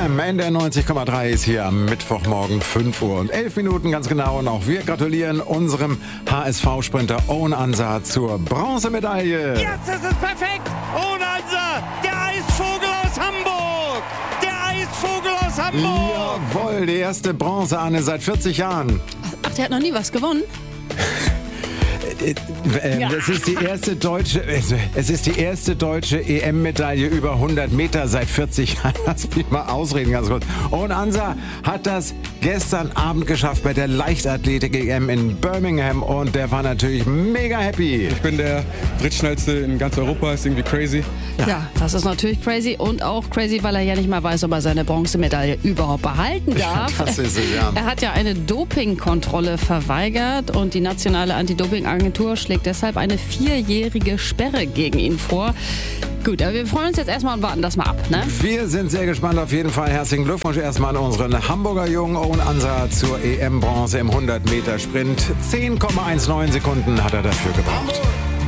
FM, NDR 90,3 ist hier am Mittwochmorgen 5 Uhr und 11 Minuten ganz genau. Und auch wir gratulieren unserem HSV-Sprinter Owen Ansa zur Bronzemedaille. Jetzt ist es perfekt! Owen Ansa, der Eisvogel aus Hamburg! Der Eisvogel aus Hamburg! Jawohl, die erste Bronze-Anne seit 40 Jahren. Ach, der hat noch nie was gewonnen? Es ist die erste deutsche EM-Medaille über 100 Meter seit 40 Jahren. Lass mich mal ausreden ganz kurz. Und Ansa hat das gestern Abend geschafft bei der Leichtathletik-EM in Birmingham und der war natürlich mega happy. Ich bin der drittschnellste in ganz Europa, ist irgendwie crazy. Ja, das ist natürlich crazy und auch crazy, weil er ja nicht mal weiß, ob er seine Bronzemedaille überhaupt behalten darf. Das ist es, ja. Er hat ja eine Dopingkontrolle verweigert und die nationale Anti-Doping-Agentur schlägt deshalb eine 4-jährige Sperre gegen ihn vor. Gut, aber wir freuen uns jetzt erstmal und warten das mal ab, ne? Wir sind sehr gespannt auf jeden Fall. Herzlichen Glückwunsch erstmal an unseren Hamburger Jungen Owen Ansa zur EM-Bronze im 100-Meter-Sprint. 10,19 Sekunden hat er dafür gebraucht.